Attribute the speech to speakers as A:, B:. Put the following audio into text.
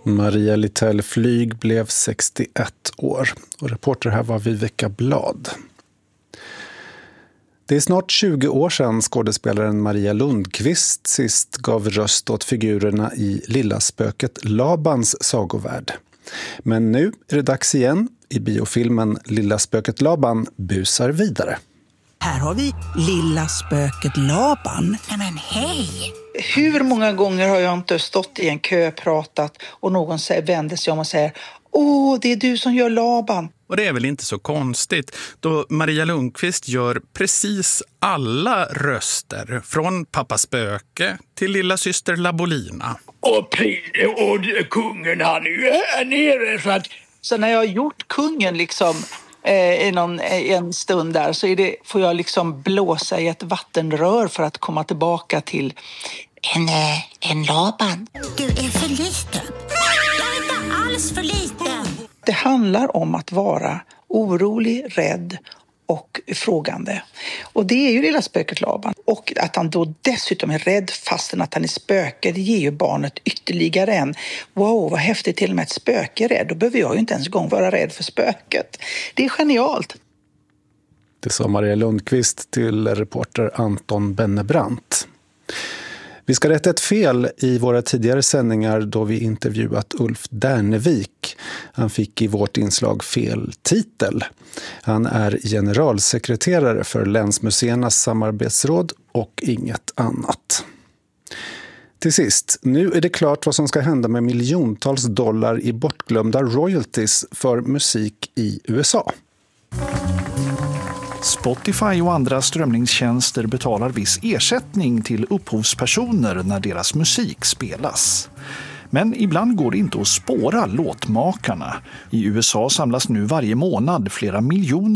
A: Maria Littell Flyg blev 61 år och reporter här var Viveka Blad. Det är snart 20 år sedan skådespelaren Maria Lundqvist sist gav röst åt figurerna i Lilla spöket Labans sagovärld. Men nu är det dags igen. I biofilmen Lilla spöket Laban busar vidare.
B: Här har vi Lilla spöket Laban.
C: Men hej!
D: Hur många gånger har jag inte stått i en kö, pratat och någon vänder sig om och säger: åh, det är du som gör Laban.
E: Och det är väl inte så konstigt då Maria Lundqvist gör precis alla röster från Pappa Spöke till lilla syster Labolina.
F: Och kungen han nu är nere så att...
D: Så när jag har gjort kungen liksom en stund där så får jag liksom blåsa i ett vattenrör för att komma tillbaka till
C: En Laban. Du är för liten. Jag är inte alls för liten.
D: Det handlar om att vara orolig, rädd och frågande. Och det är ju Lilla spöket Laban. Och att han då dessutom är rädd fastän att han är spöke, det ger ju barnet ytterligare en: wow, vad häftigt, till och med ett spöke är rädd. Då behöver jag ju inte ens gång vara rädd för spöket. Det är genialt.
A: Det sa Maria Lundqvist till reporter Anton Bennebrant. Vi ska rätta ett fel i våra tidigare sändningar då vi intervjuat Ulf Dernevik. Han fick i vårt inslag fel titel. Han är generalsekreterare för Länsmuseernas samarbetsråd och inget annat. Till sist, nu är det klart vad som ska hända med miljontals dollar i bortglömda royalties för musik i USA.
G: Spotify och andra strömningstjänster betalar viss ersättning till upphovspersoner när deras musik spelas. Men ibland går det inte att spåra låtmakarna. I USA samlas nu varje månad flera miljoner